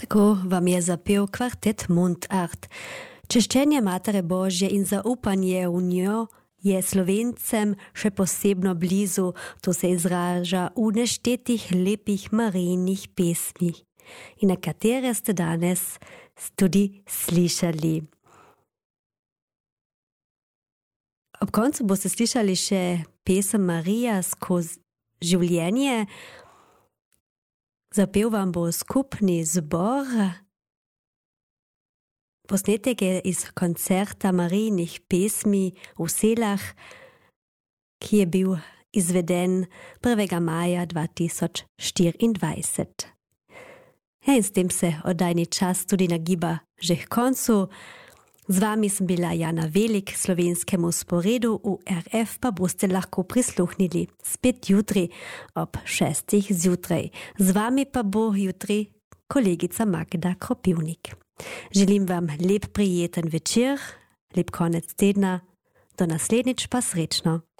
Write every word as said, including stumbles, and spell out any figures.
Tako vam je zapel kvartet Mundart. Češčenje Matere Božje in zaupanje v njo je Slovencem še posebno blizu, to se izraža v neštetih lepih Marijinih pesmih, in na katere ste danes tudi slišali. Ob koncu boste slišali še pesem Marija skozi življenje. Zapel vam bo skupni zbor. Posnetek je iz koncerta Marijinih pesmi v Selah, ki je bil izveden prvega maja dva tisoč štiriindvajset. Ja, in s tem se oddajni čas tudi nagiba že k koncu. Z vami sem bila Jana Velik, slovenskemu sporedu v R F pa boste lahko prisluhnili spet jutri ob šestih zjutraj. Z vami pa bo jutri kolegica Magda Kropivnik. Želim vam lep prijeten večer, lep konec tedna, do naslednjič pa srečno.